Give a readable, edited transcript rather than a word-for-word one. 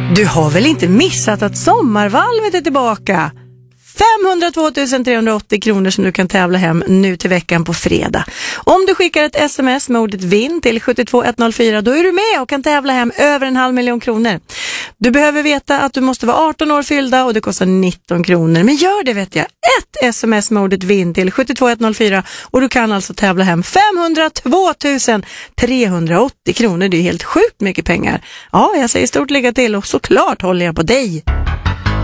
Du har väl inte missat att sommarvalvet är tillbaka? 502 380 kronor som du kan tävla hem nu till veckan på fredag. Om du skickar ett sms med ordet vinn till 72104, då är du med och kan tävla hem över 500 000 kronor. Du behöver veta att du måste vara 18 år fyllda och det kostar 19 kronor. Men gör det, vet jag. Ett sms med ordet vinn till 72104 och du kan alltså tävla hem 502 380 kronor. Det är helt sjukt mycket pengar. Ja, jag säger stort lycka till och såklart håller jag på dig.